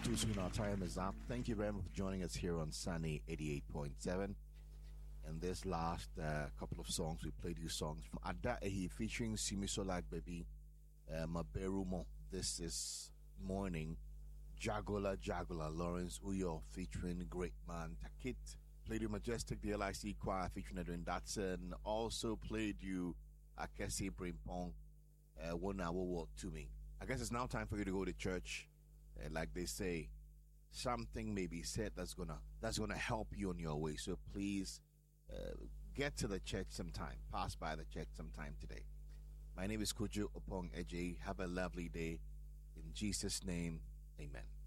All too soon, our time is up. Thank you very much for joining us here on Sunny 88.7. And this last couple of songs, we played you songs from Ada Ehi featuring Simisolak Baby, Maberumo. This is Morning, Jagola Jagola, Lawrence Uyo featuring Great Man Takit. Played you Majestic, the LIC Choir featuring Edwin Datsun. Also played you Akesi Brimpong, 1 Hour Walk to Me. I guess it's now time for you to go to church. Like they say, something may be said that's gonna help you on your way. So please get to the church sometime. Pass by the church sometime today. My name is Kojo Opong Eje. Have a lovely day. In Jesus' name, amen.